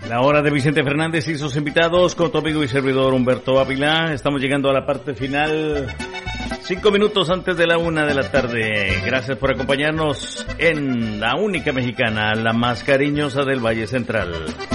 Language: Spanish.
La hora de Vicente Fernández y sus invitados con tu amigo y servidor Humberto Ávila. Estamos llegando a la parte final, 5 minutos antes de la 1 de la tarde. Gracias por acompañarnos en la única mexicana, la más cariñosa del Valle Central.